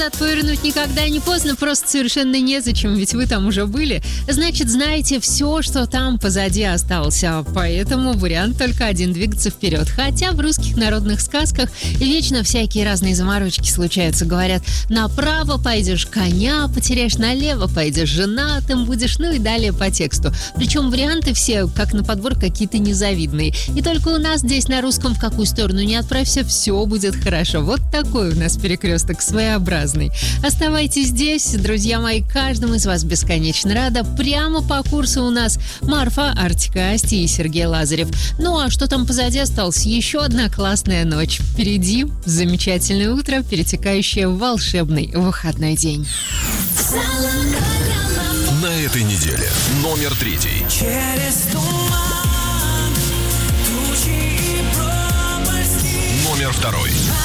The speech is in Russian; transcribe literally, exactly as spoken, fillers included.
Повернуть никогда не поздно, просто совершенно незачем, ведь вы там уже были. Значит, знаете все, что там позади осталось. А поэтому вариант только один — двигаться вперед. Хотя в русских народных сказках вечно всякие разные заморочки случаются. Говорят, направо пойдешь — коня потеряешь, налево пойдешь — женатым будешь, ну и далее по тексту. Причем варианты все, как на подбор, какие-то незавидные. И только у нас здесь на русском, в какую сторону не отправься, все будет хорошо. Вот такой у нас перекресток своеобразный. Оставайтесь здесь, друзья мои, каждому из вас бесконечно рада. Прямо по курсу у нас Марфа, Артика Асти и Сергей Лазарев. Ну а что там позади осталось? Еще одна классная ночь. Впереди замечательное утро, перетекающее в волшебный выходной день. На этой неделе номер третий. Через туман, тучи и пропасти. Номер второй.